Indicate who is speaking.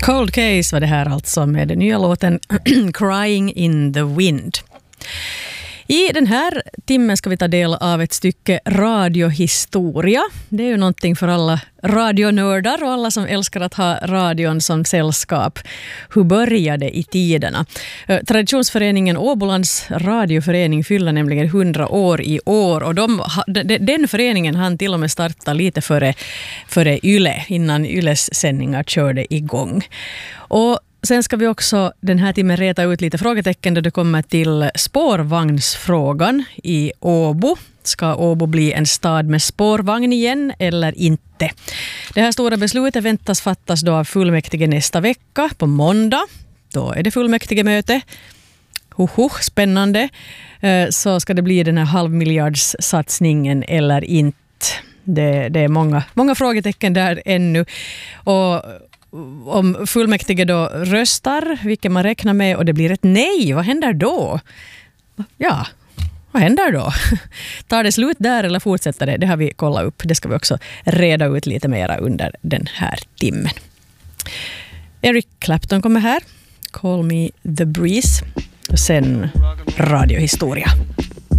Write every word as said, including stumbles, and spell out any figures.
Speaker 1: Cold Case var det här alltså med den nya låten Crying in the Wind. I den här timmen ska vi ta del av ett stycke radiohistoria. Det är ju någonting för alla radionördar och alla som älskar att ha radion som sällskap. Hur började i tiderna? Traditionsföreningen Åbolands radioförening fyller nämligen hundra år i år. Och de, den föreningen hann till och med starta lite före, före Yle, innan Yles sändningar körde igång. Och sen ska vi också den här timmen reta ut lite frågetecken då det kommer till spårvagnsfrågan i Åbo. Ska Åbo bli en stad med spårvagn igen eller inte? Det här stora beslutet väntas fattas då av fullmäktige nästa vecka på måndag. Då är det fullmäktigemöte. Hoho, spännande. Så ska det bli den här halvmiljardssatsningen eller inte? Det, det är många, många frågetecken där ännu. Och om fullmäktige då röstar, vilket man räknar med, och det blir ett nej, vad händer då? Ja, vad händer då? Tar det slut där eller fortsätter det? Det har vi kollat upp. Det ska vi också reda ut lite mera under den här timmen. Eric Clapton kommer här. Call me the breeze. Och sen radiohistoria.